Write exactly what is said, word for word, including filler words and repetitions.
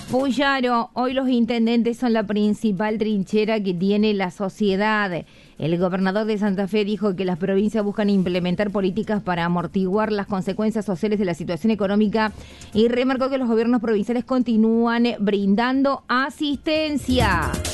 Puyaro, hoy los intendentes son la principal trinchera que tiene la sociedad. El gobernador de Santa Fe dijo que las provincias buscan implementar políticas para amortiguar las consecuencias sociales de la situación económica y remarcó que los gobiernos provinciales continúan brindando asistencia.